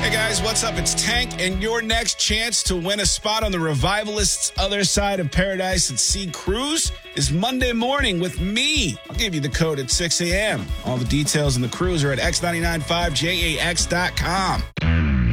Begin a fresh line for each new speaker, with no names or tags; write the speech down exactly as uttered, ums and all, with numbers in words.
Hey guys, what's up? It's Tank, and your next chance to win a spot on the Revivalists' Other Side of Paradise at Sea cruise is Monday morning with me. I'll give you the code at six a.m. All the details on the cruise are at x nine nine five j a x dot com.